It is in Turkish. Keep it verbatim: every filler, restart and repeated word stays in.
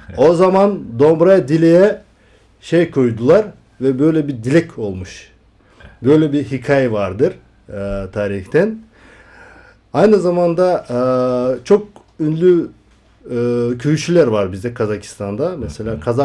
O zaman Dombra dileğe şey koydular ve böyle bir dilek olmuş. Böyle bir hikaye vardır e, tarihten. Aynı zamanda e, çok ünlü e, köyüşçüler var bizde Kazakistan'da. Mesela Kazak